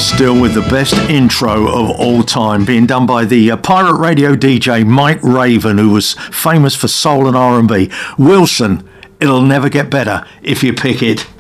Still with the best intro of all time, being done by the pirate radio DJ Mike Raven, who was famous for soul and R&B. Wilson, it'll never get better if you pick it.